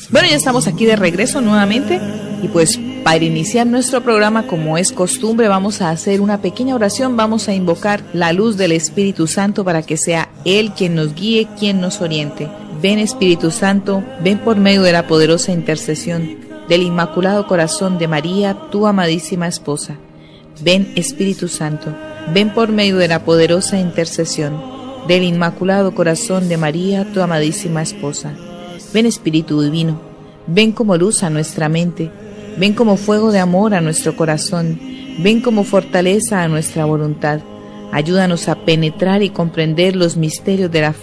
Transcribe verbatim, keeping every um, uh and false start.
Bueno, ya estamos aquí de regreso nuevamente y pues para iniciar nuestro programa, como es costumbre, vamos a hacer una pequeña oración, vamos a invocar la luz del Espíritu Santo para que sea Él quien nos guíe, quien nos oriente. Ven Espíritu Santo, ven por medio de la poderosa intercesión del Inmaculado Corazón de María, tu amadísima esposa. Ven Espíritu Santo, ven por medio de la poderosa intercesión del Inmaculado Corazón de María, tu amadísima esposa. Ven Espíritu Divino, ven como luz a nuestra mente, ven como fuego de amor a nuestro corazón, ven como fortaleza a nuestra voluntad. Ayúdanos a penetrar y comprender los misterios de la fe